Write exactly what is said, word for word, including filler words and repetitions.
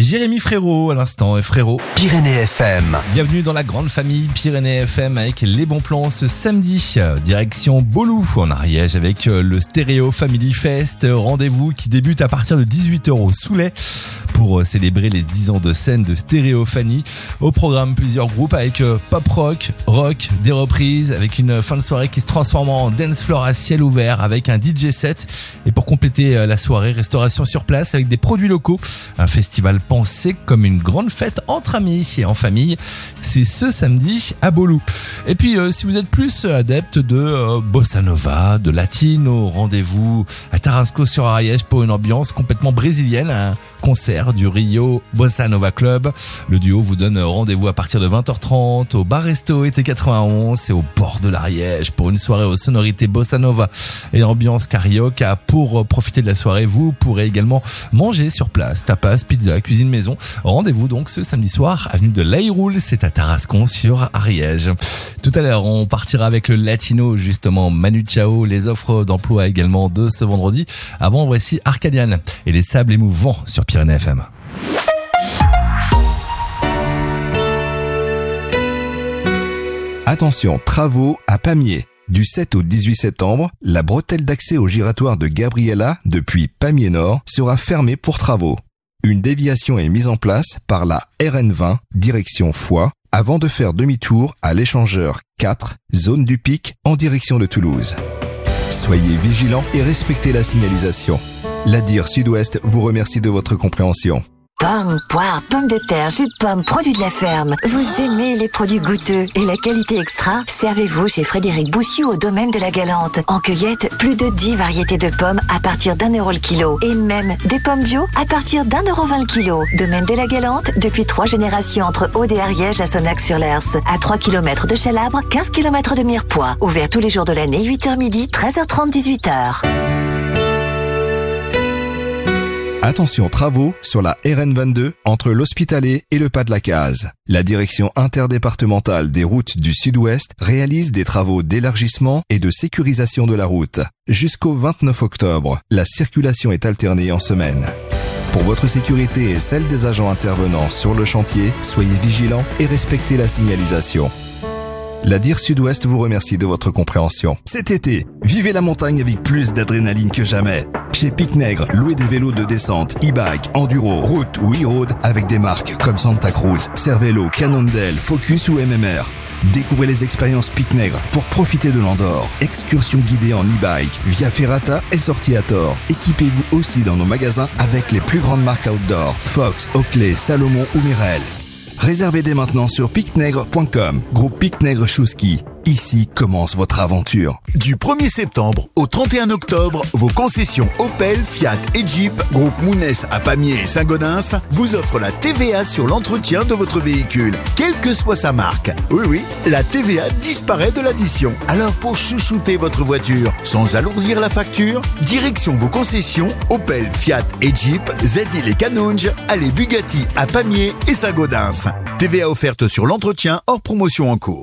Jérémy Frérot à l'instant, et Frérot. Pyrénées F M. Bienvenue dans la grande famille Pyrénées F M avec les bons plans ce samedi. Direction Beauloup en Ariège avec le Stéréo Family Fest. Rendez-vous qui débute à partir de dix-huit heures au Soulet pour célébrer les dix ans de scène de Stéréophanie. Au programme, plusieurs groupes avec pop rock, rock, des reprises, avec une fin de soirée qui se transforme en dance floor à ciel ouvert avec un D J set. Et pour compléter la soirée, restauration sur place avec des produits locaux. Un festival pensé comme une grande fête entre amis et en famille. C'est ce samedi à Beauloup. Et puis, euh, si vous êtes plus adepte de euh, bossa nova, de latino, rendez-vous à Tarascon sur Ariège pour une ambiance complètement brésilienne. Un concert du Rio Bossa Nova Club. Le duo vous donne rendez-vous à partir de vingt heures trente au bar resto E T quatre-vingt-onze et au bord de l'Ariège pour une soirée aux sonorités bossa nova et l'ambiance carioca. Pour profiter de la soirée, vous pourrez également manger sur place, tapas, pizza, cuisine maison. Rendez-vous donc ce samedi soir, avenue de l'Aïroul, c'est à Tarascon sur Ariège. Tout à l'heure, on partira avec le latino, justement, Manu Chao, les offres d'emploi également de ce vendredi. Avant, voici Arcadian et les sables émouvants sur Pyrénées F M. Attention, travaux à Pamiers. Du sept au dix-huit septembre, la bretelle d'accès au giratoire de Gabriela, depuis Pamiers Nord, sera fermée pour travaux. Une déviation est mise en place par la R N vingt, direction Foix, avant de faire demi-tour à l'échangeur quatre, zone du Pic, en direction de Toulouse. Soyez vigilants et respectez la signalisation. La D I R Sud-Ouest vous remercie de votre compréhension. Pommes, poires, pommes de terre, jus de pommes, produits de la ferme. Vous aimez les produits goûteux et la qualité extra? Servez-vous chez Frédéric Boussiou au domaine de la Galante. En cueillette, plus de dix variétés de pommes à partir d'un euro le kilo. Et même des pommes bio à partir d'un euro vingt le kilo. Domaine de la Galante, depuis trois générations entre Aude et Ariège à Sonac-sur-l'Ers. À trois kilomètres de Chalabre, quinze kilomètres de Mirepoix. Ouvert tous les jours de l'année, huit heures midi, treize heures trente, dix-huit heures. Attention, travaux sur la R N vingt-deux entre l'Hospitalet et le Pas de la Case. La direction interdépartementale des routes du Sud-Ouest réalise des travaux d'élargissement et de sécurisation de la route. Jusqu'au vingt-neuf octobre, la circulation est alternée en semaine. Pour votre sécurité et celle des agents intervenants sur le chantier, soyez vigilants et respectez la signalisation. La D I R Sud-Ouest vous remercie de votre compréhension. Cet été, vivez la montagne avec plus d'adrénaline que jamais. Chez Pic-Nègre, louez des vélos de descente, e-bike, enduro, route ou e-road avec des marques comme Santa Cruz, Cervélo, Cannondale, Focus ou M M R. Découvrez les expériences Pic-Nègre pour profiter de l'Andorre. Excursion guidée en e-bike via Ferrata et sortie à Tor. Équipez-vous aussi dans nos magasins avec les plus grandes marques outdoor, Fox, Oakley, Salomon ou Mirel. Réservez dès maintenant sur pic-nègre point com. Groupe Pic-Nègre Chouski. Ici commence votre aventure. Du premier septembre au trente et un octobre, vos concessions Opel, Fiat et Jeep, groupe Mounès à Pamiers et Saint-Gaudens, vous offrent la T V A sur l'entretien de votre véhicule, quelle que soit sa marque. Oui, oui, la T V A disparaît de l'addition. Alors pour chouchouter votre voiture, sans alourdir la facture, direction vos concessions Opel, Fiat et Jeep, Z-Hill et Canonge, allez Bugatti à Pamiers et Saint-Gaudens. T V A offerte sur l'entretien hors promotion en cours.